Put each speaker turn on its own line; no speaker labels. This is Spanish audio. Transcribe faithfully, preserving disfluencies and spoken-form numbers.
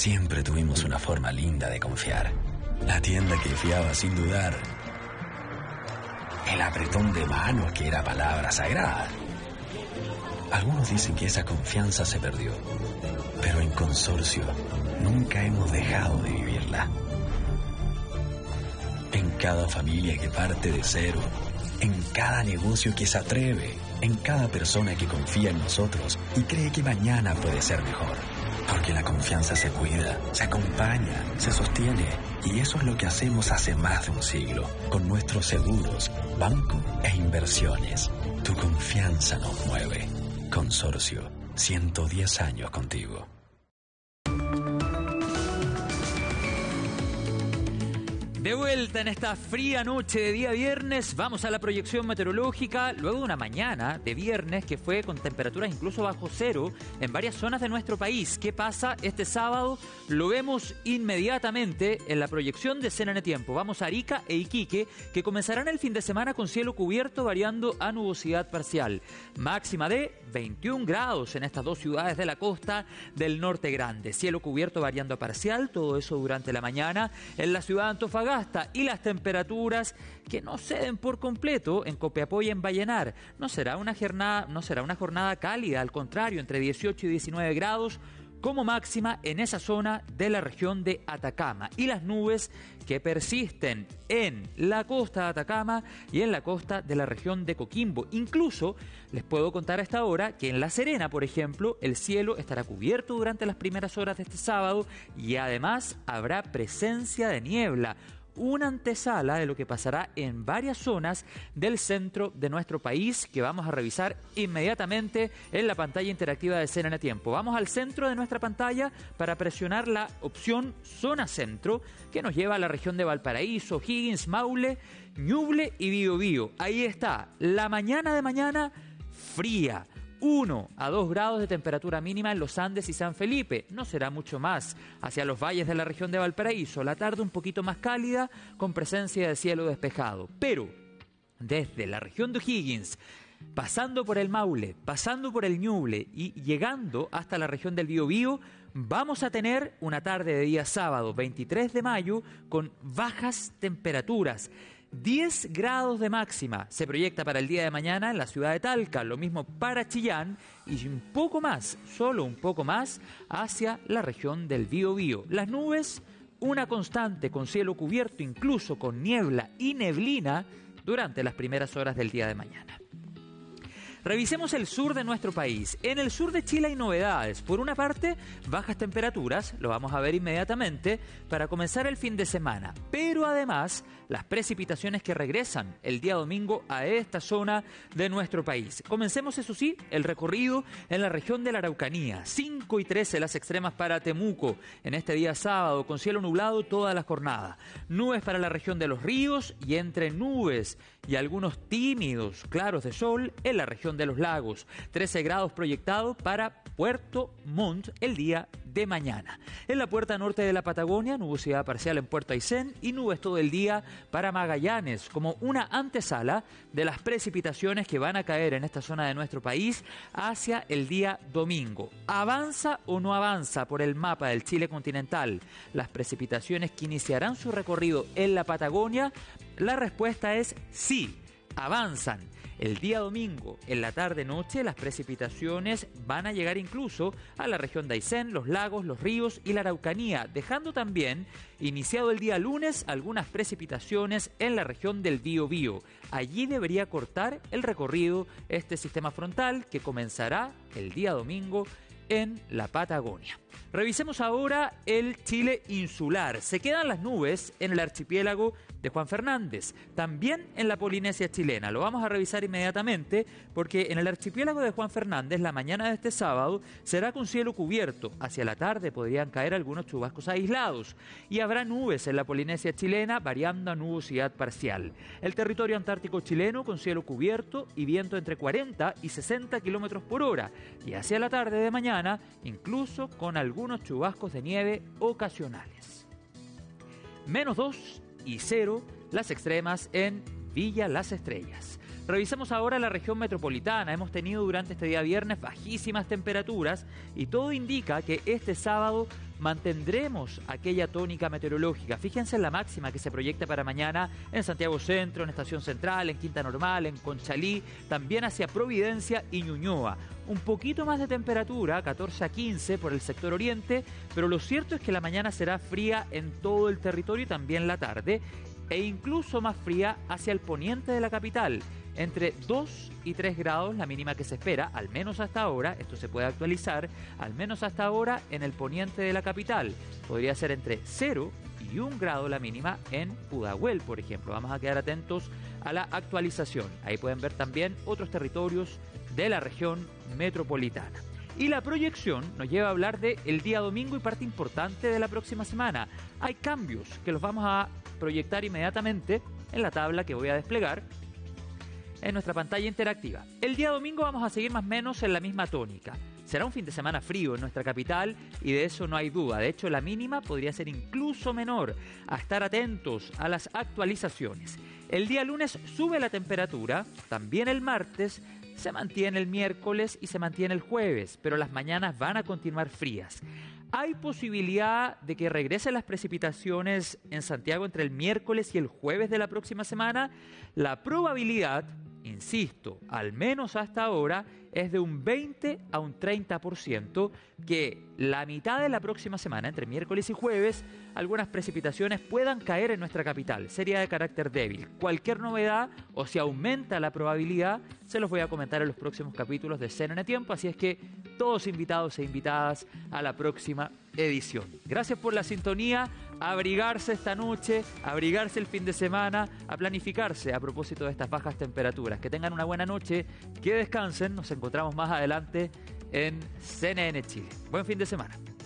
Siempre tuvimos una forma linda de confiar. La tienda que fiaba sin dudar. El apretón de manos que era palabra sagrada. Algunos dicen que esa confianza se perdió, pero en Consorcio nunca hemos dejado de vivirla. En cada familia que parte de cero, en cada negocio que se atreve, en cada persona que confía en nosotros y cree que mañana puede ser mejor. Porque la confianza se cuida, se acompaña, se sostiene. Y eso es lo que hacemos hace más de un siglo, con nuestros seguros, banco e inversiones. Tu confianza nos mueve. Consorcio, ciento diez años contigo.
De vuelta en esta fría noche de día viernes, vamos a la proyección meteorológica luego de una mañana de viernes que fue con temperaturas incluso bajo cero en varias zonas de nuestro país. ¿Qué pasa este sábado? Lo vemos inmediatamente en la proyección de C N N Tiempo. Vamos a Arica e Iquique, que comenzarán el fin de semana con cielo cubierto variando a nubosidad parcial. Máxima de veintiún grados en estas dos ciudades de la costa del norte grande. Cielo cubierto variando a parcial, todo eso durante la mañana en la ciudad de Antofagasta. Y las temperaturas que no ceden por completo en Copiapó y en Vallenar. No será una jornada, no será una jornada cálida, al contrario, entre dieciocho y diecinueve grados como máxima en esa zona de la región de Atacama. Y las nubes que persisten en la costa de Atacama y en la costa de la región de Coquimbo. Incluso les puedo contar a esta hora que en La Serena, por ejemplo, el cielo estará cubierto durante las primeras horas de este sábado y además habrá presencia de niebla. Una antesala de lo que pasará en varias zonas del centro de nuestro país que vamos a revisar inmediatamente en la pantalla interactiva de C N N Tiempo. Vamos al centro de nuestra pantalla para presionar la opción Zona Centro que nos lleva a la región de Valparaíso, Higgins, Maule, Ñuble y Biobío. Ahí está, la mañana de mañana fría. uno a dos grados de temperatura mínima en los Andes y San Felipe. No será mucho más hacia los valles de la región de Valparaíso. La tarde un poquito más cálida con presencia de cielo despejado. Pero desde la región de O'Higgins, pasando por el Maule, pasando por el Ñuble y llegando hasta la región del Biobío, vamos a tener una tarde de día sábado, veintitrés de mayo, con bajas temperaturas. diez grados de máxima se proyecta para el día de mañana en la ciudad de Talca, lo mismo para Chillán y un poco más, solo un poco más, hacia la región del Biobío. Las nubes, una constante con cielo cubierto, incluso con niebla y neblina durante las primeras horas del día de mañana. Revisemos el sur de nuestro país. En el sur de Chile hay novedades. Por una parte, bajas temperaturas, lo vamos a ver inmediatamente, para comenzar el fin de semana. Pero además, las precipitaciones que regresan el día domingo a esta zona de nuestro país. Comencemos, eso sí, el recorrido en la región de la Araucanía. cinco y trece las extremas para Temuco en este día sábado, con cielo nublado toda la jornada. Nubes para la región de los ríos y entre nubes y algunos tímidos claros de sol en la región de los lagos. trece grados proyectados para Puerto Montt el día de mañana. En la puerta norte de la Patagonia, nubosidad parcial en Puerto Aysén y nubes todo el día para Magallanes, como una antesala de las precipitaciones que van a caer en esta zona de nuestro país hacia el día domingo. ¿Avanza o no avanza por el mapa del Chile continental las precipitaciones que iniciarán su recorrido en la Patagonia? La respuesta es sí, avanzan. El día domingo, en la tarde-noche, las precipitaciones van a llegar incluso a la región de Aysén, los lagos, los ríos y la Araucanía, dejando también, iniciado el día lunes, algunas precipitaciones en la región del Biobío. Allí debería cortar el recorrido este sistema frontal que comenzará el día domingo en la Patagonia. Revisemos ahora el Chile insular. Se quedan las nubes en el archipiélago de Juan Fernández, también en la Polinesia chilena. Lo vamos a revisar inmediatamente porque en el archipiélago de Juan Fernández la mañana de este sábado será con cielo cubierto. Hacia la tarde podrían caer algunos chubascos aislados y habrá nubes en la Polinesia chilena variando a nubosidad parcial. El territorio antártico chileno con cielo cubierto y viento entre cuarenta y sesenta kilómetros por hora y hacia la tarde de mañana incluso con algunos chubascos de nieve ocasionales. Menos dos y cero las extremas en Villa Las Estrellas. Revisemos ahora la región metropolitana. Hemos tenido durante este día viernes bajísimas temperaturas y todo indica que este sábado mantendremos aquella tónica meteorológica. Fíjense en la máxima que se proyecta para mañana en Santiago Centro, en Estación Central, en Quinta Normal, en Conchalí, también hacia Providencia y Ñuñoa. Un poquito más de temperatura, catorce a quince por el sector oriente, pero lo cierto es que la mañana será fría en todo el territorio y también la tarde, e incluso más fría hacia el poniente de la capital. Entre dos y tres grados la mínima que se espera, al menos hasta ahora, esto se puede actualizar, al menos hasta ahora en el poniente de la capital. Podría ser entre cero y un grado la mínima en Pudahuel, por ejemplo. Vamos a quedar atentos a la actualización. Ahí pueden ver también otros territorios de la región metropolitana. Y la proyección nos lleva a hablar del día domingo y parte importante de la próxima semana. Hay cambios que los vamos a proyectar inmediatamente en la tabla que voy a desplegar en nuestra pantalla interactiva. El día domingo vamos a seguir más o menos en la misma tónica. Será un fin de semana frío en nuestra capital y de eso no hay duda. De hecho, la mínima podría ser incluso menor. A estar atentos a las actualizaciones. El día lunes sube la temperatura, también el martes, se mantiene el miércoles y se mantiene el jueves, pero las mañanas van a continuar frías. Hay posibilidad de que regresen las precipitaciones en Santiago entre el miércoles y el jueves de la próxima semana. La probabilidad, insisto, al menos hasta ahora, es de un veinte a un treinta por ciento que la mitad de la próxima semana, entre miércoles y jueves, algunas precipitaciones puedan caer en nuestra capital. Sería de carácter débil. Cualquier novedad o si aumenta la probabilidad, se los voy a comentar en los próximos capítulos de C N N Tiempo, así es que todos invitados e invitadas a la próxima edición. Gracias por la sintonía, a abrigarse esta noche, a abrigarse el fin de semana, a planificarse a propósito de estas bajas temperaturas. Que tengan una buena noche, que descansen, nos encontramos más adelante en C N N Chile. Buen fin de semana.